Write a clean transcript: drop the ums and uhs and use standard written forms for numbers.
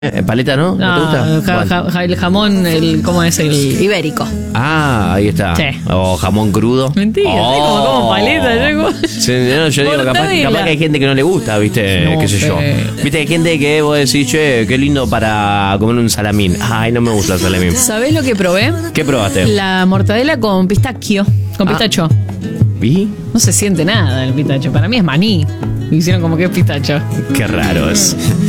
Paleta, ¿no? ¿No te gusta? El jamón, ¿cómo es? El ibérico. Ah, ahí está. Sí. O jamón crudo. Mentira, como paleta. Sí, no, yo digo, capaz que hay gente que no le gusta, ¿viste? No qué sé yo. Viste, hay gente que vos decís, che, qué lindo para comer un salamín. Ay, no me gusta el salamín. ¿Sabés lo que probé? ¿Qué probaste? La mortadela con pistachio. Con pistacho. ¿Y? No se siente nada el pistacho. Para mí es maní. Hicieron como que es pistacho. Qué raro es.